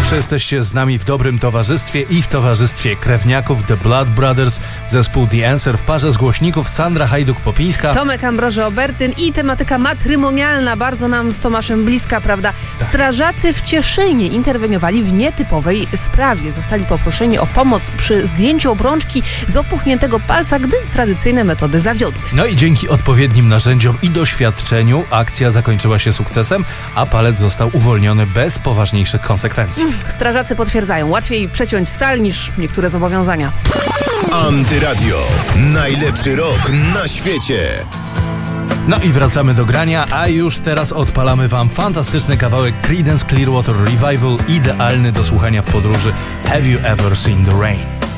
Zawsze jesteście z nami w dobrym towarzystwie i w towarzystwie krewniaków The Blood Brothers, zespół The Answer w parze z głośników Sandra Hajduk-Popińska, Tomek Ambroży-Obertyn i tematyka matrymonialna, bardzo nam z Tomaszem bliska, prawda? Strażacy w Cieszynie interweniowali w nietypowej sprawie. Zostali poproszeni o pomoc przy zdjęciu obrączki z opuchniętego palca, gdy tradycyjne metody zawiodły. No i dzięki odpowiednim narzędziom i doświadczeniu akcja zakończyła się sukcesem, a palec został uwolniony bez poważniejszych konsekwencji. Strażacy potwierdzają, łatwiej przeciąć stal niż niektóre zobowiązania. Antyradio. Najlepszy rok na świecie. No i wracamy do grania, a już teraz odpalamy wam fantastyczny kawałek Creedence Clearwater Revival, idealny do słuchania w podróży. Have you ever seen the rain?